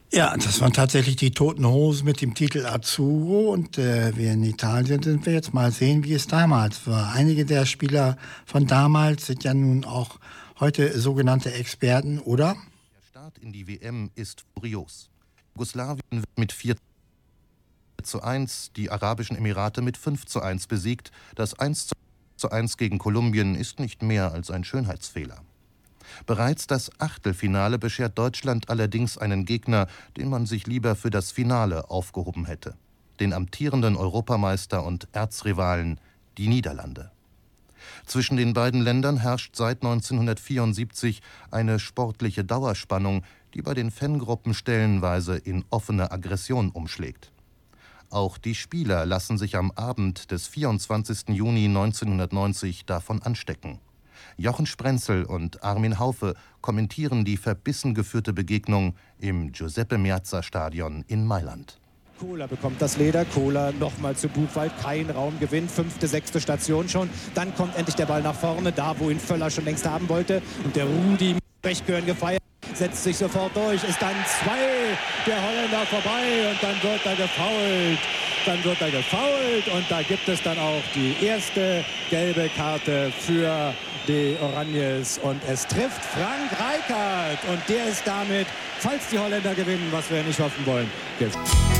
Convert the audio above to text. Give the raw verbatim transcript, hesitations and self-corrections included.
Ja, das waren tatsächlich die Toten Hosen mit dem Titel Azzurro und äh, wir in Italien sind wir jetzt mal sehen, wie es damals war. Einige der Spieler von damals sind ja nun auch heute sogenannte Experten, oder? Der Start in die W M ist furios. Jugoslawien wird mit vier zu eins, die Arabischen Emirate mit fünf zu eins besiegt. Das eins zu eins gegen Kolumbien ist nicht mehr als ein Schönheitsfehler. Bereits das Achtelfinale beschert Deutschland allerdings einen Gegner, den man sich lieber für das Finale aufgehoben hätte. Den amtierenden Europameister und Erzrivalen, die Niederlande. Zwischen den beiden Ländern herrscht seit neunzehnhundertvierundsiebzig eine sportliche Dauerspannung, die bei den Fangruppen stellenweise in offene Aggression umschlägt. Auch die Spieler lassen sich am Abend des vierundzwanzigsten Juni neunzehnhundertneunzig davon anstecken. Jochen Sprenzel und Armin Haufe kommentieren die verbissen geführte Begegnung im Giuseppe-Meazza-Stadion in Mailand. Kohler bekommt das Leder, Kohler nochmal zu Buchwald, kein Raumgewinn, fünfte, sechste Station schon. Dann kommt endlich der Ball nach vorne, da wo ihn Völler schon längst haben wollte. Und der Rudi Brechkörn gefeiert, setzt sich sofort durch, ist dann zwei der Holländer vorbei und dann wird er gefoult. Dann wird er gefoult und da gibt es dann auch die erste gelbe Karte für die Oranjes und es trifft Frank Rijkaard und der ist damit, falls die Holländer gewinnen, was wir nicht hoffen wollen,